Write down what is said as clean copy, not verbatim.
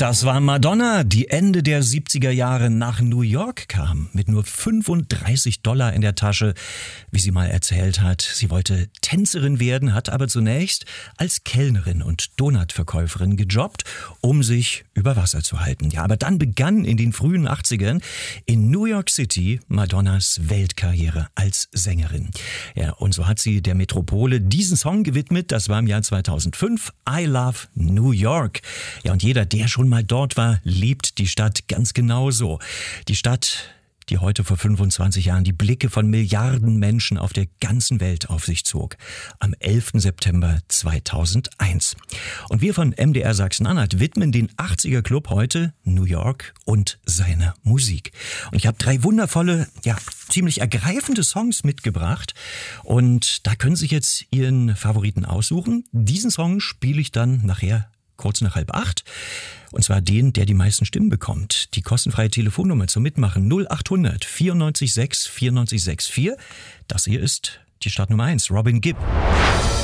Das war Madonna, die Ende der 70er Jahre nach New York kam, mit nur $35 in der Tasche, wie sie mal erzählt hat. Sie wollte Tänzerin werden, hat aber zunächst als Kellnerin und Donutverkäuferin gejobbt, um sich über Wasser zu halten. Ja, aber dann begann in den frühen 80ern in New York City Madonnas Weltkarriere als Sängerin. Ja, und so hat sie der Metropole diesen Song gewidmet, das war im Jahr 2005, I Love New York. Ja, und jeder, der schon mal dort war, liebt die Stadt ganz genauso. Die Stadt, die heute vor 25 Jahren die Blicke von Milliarden Menschen auf der ganzen Welt auf sich zog. Am 11. September 2001. Und wir von MDR Sachsen-Anhalt widmen den 80er Club heute New York und seiner Musik. Und ich habe 3 wundervolle, ja, ziemlich ergreifende Songs mitgebracht. Und da können Sie sich jetzt Ihren Favoriten aussuchen. Diesen Song spiele ich dann nachher kurz nach 7:30. Und zwar den, der die meisten Stimmen bekommt. Die kostenfreie Telefonnummer zum Mitmachen 0800 94 6 94 64. Das hier ist die Startnummer 1, Robin Gibb.